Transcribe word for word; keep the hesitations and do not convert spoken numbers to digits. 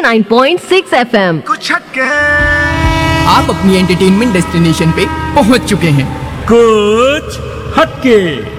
Nine point six F M. कुछ हटके आप अपनी एंटरटेनमेंट डेस्टिनेशन पे पहुंच चुके हैं। कुछ हटके।